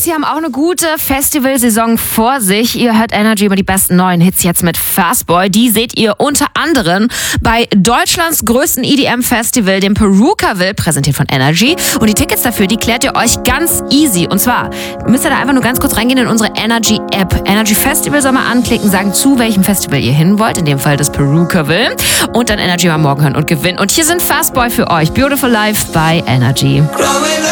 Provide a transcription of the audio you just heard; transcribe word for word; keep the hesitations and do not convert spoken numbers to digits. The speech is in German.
Sie haben auch eine gute Festivalsaison vor sich. Ihr hört Energy über die besten neuen Hits jetzt mit Fastboy. Die seht ihr unter anderem bei Deutschlands größten E D M-Festival, dem Perukaville, präsentiert von Energy. Und die Tickets dafür, die klärt ihr euch ganz easy. Und zwar müsst ihr da einfach nur ganz kurz reingehen in unsere Energy-App. Energy Festival soll mal anklicken, sagen, zu welchem Festival ihr hin wollt. In dem Fall das Perukaville. Und dann Energy mal morgen hören und gewinnen. Und hier sind Fastboy für euch. Beautiful Life bei Energy.